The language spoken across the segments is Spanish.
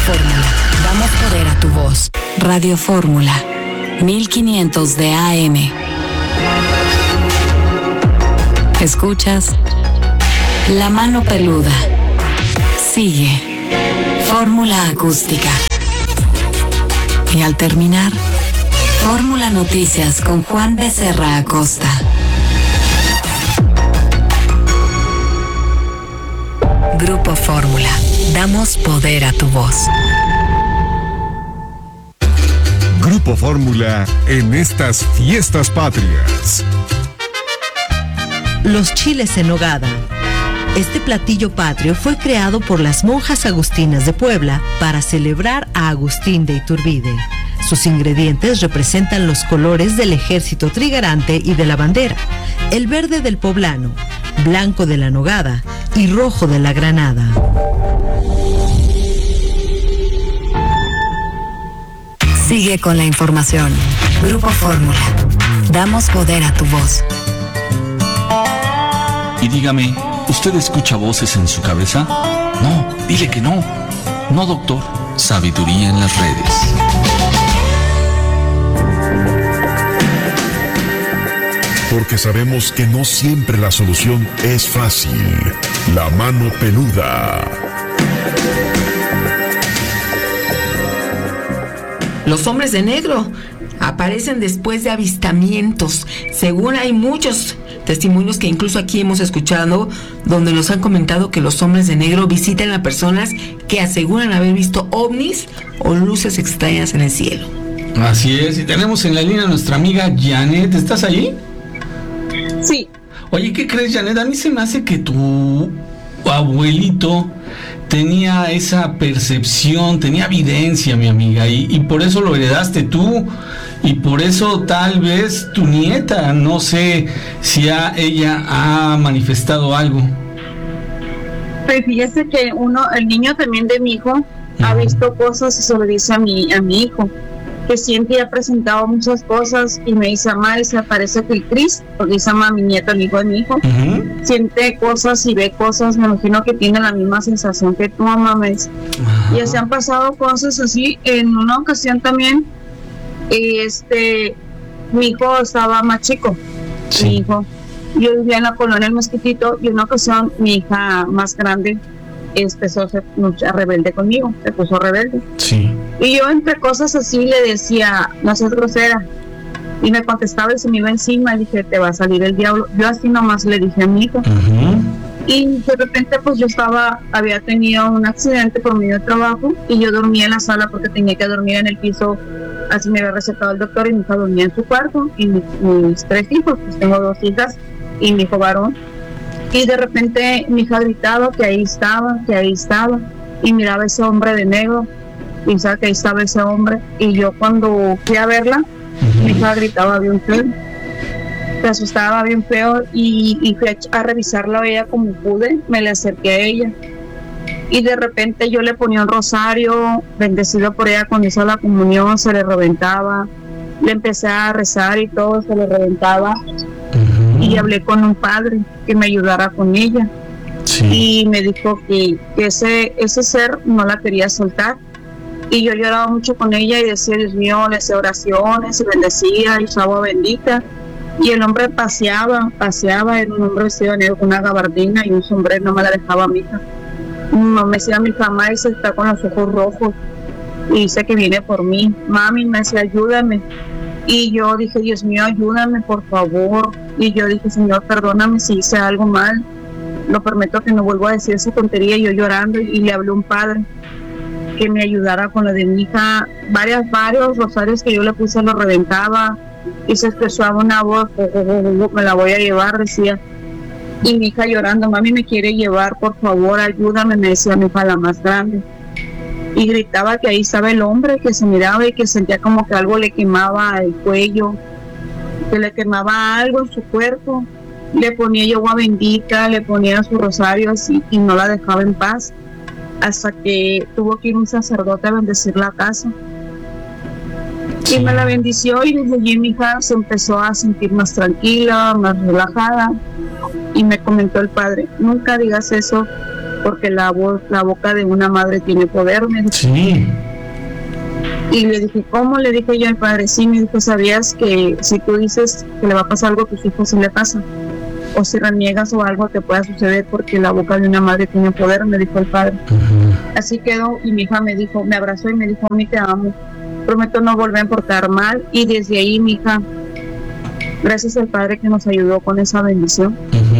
Fórmula. Damos poder a tu voz. Radio Fórmula. 1500 de AM. Escuchas La Mano Peluda. Sigue Fórmula Acústica. Y al terminar, Fórmula Noticias con Juan Becerra Acosta. Grupo Fórmula. Damos poder a tu voz. Grupo Fórmula en estas fiestas patrias. Los chiles en nogada. Este platillo patrio fue creado por las monjas agustinas de Puebla para celebrar a Agustín de Iturbide. Sus ingredientes representan los colores del ejército trigarante y de la bandera, el verde del poblano, blanco de la nogada y rojo de la granada. Sigue con la información. Grupo Fórmula. Damos poder a tu voz. Y dígame, ¿usted escucha voces en su cabeza? No, dile que no. No, doctor. Sabiduría en las redes. Porque sabemos que no siempre la solución es fácil. La Mano Peluda. Los hombres de negro aparecen después de avistamientos. Según hay muchos testimonios que incluso aquí hemos escuchado, donde nos han comentado que los hombres de negro visitan a personas que aseguran haber visto ovnis o luces extrañas en el cielo. Así es, y tenemos en la línea a nuestra amiga Janet. ¿Estás ahí? Sí. Oye, ¿qué crees, Janet? A mí se me hace que tu abuelito tenía esa percepción, tenía evidencia, mi amiga, y por eso lo heredaste tú, y por eso tal vez tu nieta, no sé si ella ha manifestado algo. Pues fíjese que el niño también de mi hijo ha visto cosas y se lo dice a mi hijo, que siempre ha presentado muchas cosas y me dice, mamá, se parece que el Cris, porque dice mamá, mi nieto, el hijo de mi hijo, siente cosas y ve cosas, me imagino que tiene la misma sensación que tu mamá, me dice. Y se han pasado cosas así. En una ocasión también, mi hijo estaba más chico, mi hijo, yo vivía en la colonia El Mosquitito, y en una ocasión mi hija más grande empezó a ser rebelde conmigo, se puso rebelde. Sí. Y yo entre cosas así le decía, no seas grosera. Y me contestaba y se me iba encima y dije, te va a salir el diablo. Yo así nomás le dije a mi hijo. Y de repente pues yo había tenido un accidente por medio de trabajo y yo dormía en la sala porque tenía que dormir en el piso. Así me había recetado el doctor, y mi hija dormía en su cuarto y mis 3 hijos, pues tengo 2 hijas y mi hijo varón. Y de repente mi hija gritaba que ahí estaba, y miraba ese hombre de negro, y sabe que ahí estaba ese hombre, y yo cuando fui a verla, mi hija gritaba bien feo, se asustaba bien feo, y fui a revisarla a ella como pude, me le acerqué a ella, y de repente yo le ponía un rosario, bendecido por ella, cuando hizo la comunión, se le reventaba, le empecé a rezar y todo, se le reventaba. Y hablé con un padre que me ayudara con ella. Sí. Y me dijo que ese ser no la quería soltar. Y yo lloraba mucho con ella y decía, Dios mío, le hacía oraciones y bendecía y agua bendita. Y el hombre paseaba, era un hombre vestido de negro con una gabardina y un sombrero, no me la dejaba a mi hija. Me decía mi mamá, y se está con los ojos rojos y dice que viene por mí. Mami, me decía, ayúdame. Y yo dije, Dios mío, ayúdame, por favor. Y yo dije, Señor, perdóname si hice algo mal. Lo prometo que no vuelvo a decir esa tontería. Y yo llorando, y le hablé a un padre que me ayudara con lo de mi hija. Varios rosarios que yo le puse lo reventaba. Y se expresó una voz, me la voy a llevar, decía. Y mi hija llorando, mami, me quiere llevar, por favor, ayúdame, me decía mi hija, la más grande. Y gritaba que ahí estaba el hombre, que se miraba y que sentía como que algo le quemaba el cuello, que le quemaba algo en su cuerpo. Le ponía yo agua bendita, le ponía su rosario así y no la dejaba en paz, hasta que tuvo que ir un sacerdote a bendecir la casa. Y me la bendició, y desde allí mi hija se empezó a sentir más tranquila, más relajada. Y me comentó el padre, nunca digas eso, porque la boca de una madre tiene poder, me dijo. Sí. Y le dije, ¿cómo? Le dije yo al padre, sí, me dijo, ¿sabías que si tú dices que le va a pasar algo a tus hijos, sí le pasa? O si reniegas o algo te pueda suceder porque la boca de una madre tiene poder, me dijo el padre. Así quedó, y mi hija me dijo, me abrazó y me dijo, a mí te amo, prometo no volver a portar mal. Y desde ahí, mi hija, gracias al padre que nos ayudó con esa bendición.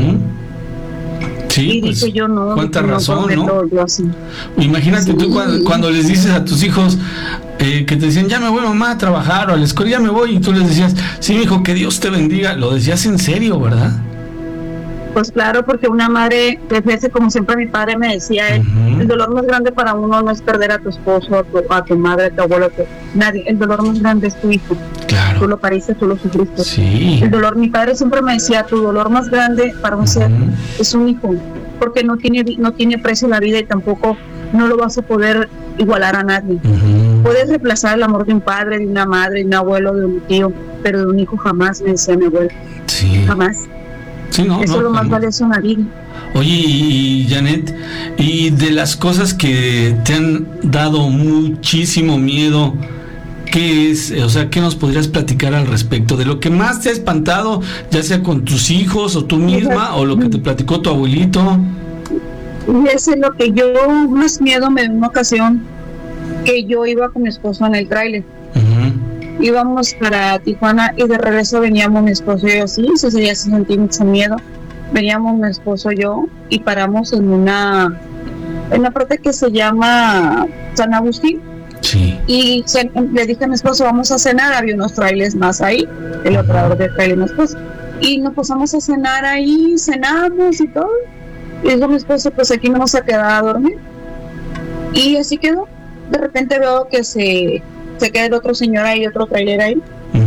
Sí, y pues, dije yo, no, cuánta no razón, prometo, ¿no? yo así. Imagínate Sí. tú cuando les dices a tus hijos que te decían, ya me voy, mamá, a trabajar, o a la escuela, ya me voy, y tú les decías, sí, mijo, que Dios te bendiga. Lo decías en serio, ¿verdad? Pues claro, porque una madre, desde como siempre mi padre me decía, el dolor más grande para uno no es perder a tu esposo, a tu madre, a tu abuelo, nadie. El dolor más grande es tu hijo. Claro. Tú lo pariste, tú lo sufriste. Sí. El dolor, mi padre siempre me decía, tu dolor más grande para un ser es un hijo, porque no tiene precio la vida y tampoco no lo vas a poder igualar a nadie. Puedes reemplazar el amor de un padre, de una madre, de un abuelo, de un tío, pero de un hijo jamás, me decía mi abuelo. Sí. Jamás. Sí, no, Eso es lo más jamás. valioso en la vida. Oye, y Janet, y de las cosas que te han dado muchísimo miedo, ¿qué es? O sea, ¿qué nos podrías platicar al respecto? De lo que más te ha espantado, ya sea con tus hijos o tú misma, o lo que te platicó tu abuelito. Y eso es lo que yo más miedo me dio una ocasión, que yo iba con mi esposo en el tráiler. Íbamos para Tijuana y de regreso veníamos mi esposo y yo, sí, ese día se sentí mucho miedo. Veníamos mi esposo y yo y paramos en una parte que se llama San Agustín. Sí. Y le dije a mi esposo, vamos a cenar, había unos trailers más ahí, el operador de trailer, mi esposo. Y nos pasamos a cenar ahí, cenamos y todo. Y dijo mi esposo, pues aquí nos vamos a quedar a dormir. Y así quedó. De repente veo que se queda el otro señor ahí, otro trailer ahí.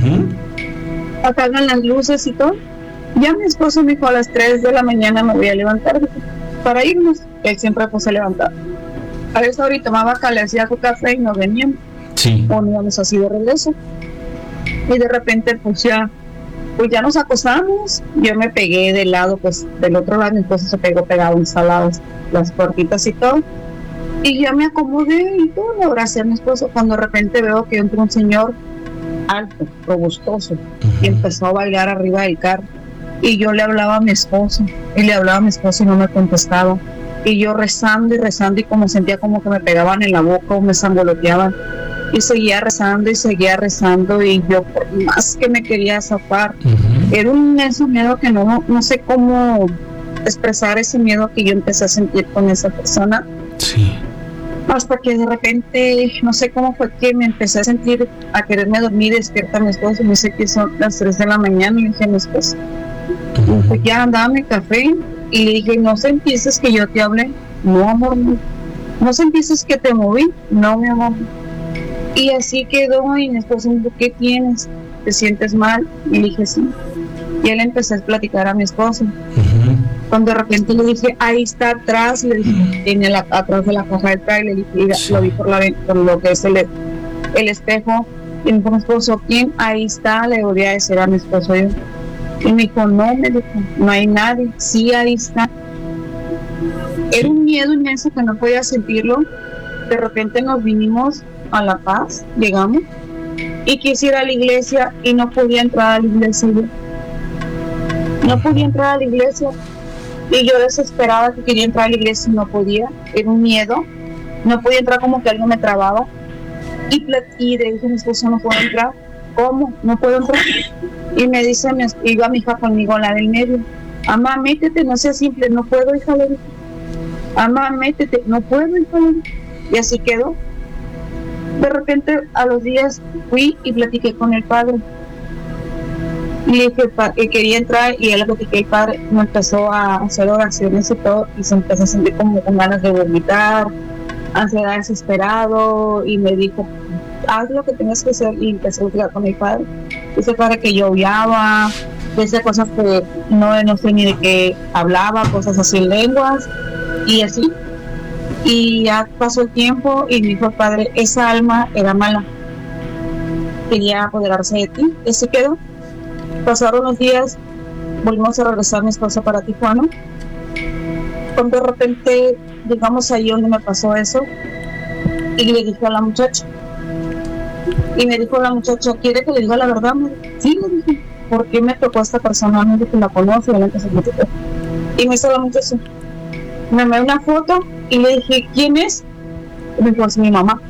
Apagan las luces y todo. Ya mi esposo me dijo, a las 3 de la mañana me voy a levantar para irnos. Él siempre pues se levantaba. A esa hora tomaba acá, le hacía su café y nos veníamos. Sí. O nos íbamos así de regreso. Y de repente pues ya nos acostamos. Yo me pegué del lado, pues del otro lado, mi esposo se pegó pegado instalados las puertitas y todo. Y ya me acomodé y todo, le abracé a mi esposo cuando de repente veo que entra un señor alto, robustoso, y empezó a bailar arriba del carro. Y yo le hablaba a mi esposo, y no me contestaba. Y yo rezando y como sentía como que me pegaban en la boca o me sangoloteaban. Y seguía rezando y yo por más que me quería zafar. Era un inmenso miedo que no sé cómo expresar ese miedo que yo empecé a sentir con esa persona. Sí. Hasta que de repente, no sé cómo fue que me empecé a sentir, a quererme dormir, despierta a mi esposo, me dice que son las 3 de la mañana, y le dije a mi esposo, pues ya andaba mi café, y le dije, ¿no sentiste que yo te hablé? No, amor, no. ¿No sentiste que te moví? No, mi amor. Y así quedó, y mi esposo me dijo, ¿qué tienes? ¿Te sientes mal? Y le dije, sí. Y él empezó a platicar a mi esposo. Cuando de repente le dije, ahí está atrás, le dije, tiene atrás de la caja del trailer, le dije, sí. Lo vi por lo que es el espejo, y me dijo mi esposo, ¿quién? Ahí está, le volví a decir a mi esposo yo. Y me dijo, no, me dijo, no hay nadie, sí, ahí está. Era un miedo inmenso que no podía sentirlo. De repente nos vinimos a La Paz, llegamos, y quise ir a la iglesia, y no podía entrar a la iglesia yo. No podía entrar a la iglesia. Y yo desesperada que quería entrar a la iglesia y no podía, era un miedo, no podía entrar, como que algo me trababa. Y le dije a mi esposo, no puedo entrar. ¿Cómo? No puedo entrar. Y me dice, iba mi hija conmigo, la del medio, mamá, métete, no sea simple, no puedo, hija. Mamá, métete, no puedo, hija. Y así quedó. De repente, a los días, fui y platiqué con el padre. Y le dije que quería entrar, y él le platiqué, el padre me empezó a hacer oraciones y todo, y se empezó a sentir como con ganas de vomitar, ansiedad, desesperado, y me dijo, haz lo que tengas que hacer, y empecé a platicar con mi padre. Dice padre que yo odiaba, dice cosas que no sé ni de qué hablaba, cosas así en lenguas, y así. Y ya pasó el tiempo, y me dijo padre, esa alma era mala, quería apoderarse de ti, y así quedó. Pasaron los días, volvimos a regresar mi esposa para Tijuana, cuando de repente digamos ahí donde me pasó eso, y le dije a la muchacha, y me dijo la muchacha, ¿quiere que le diga la verdad? Sí, le dije, ¿por qué me tocó a esta persona? Me dijo que la conoce, y me hizo la muchacha, me mandó una foto, y le dije, ¿quién es? Y me dijo, es mi mamá.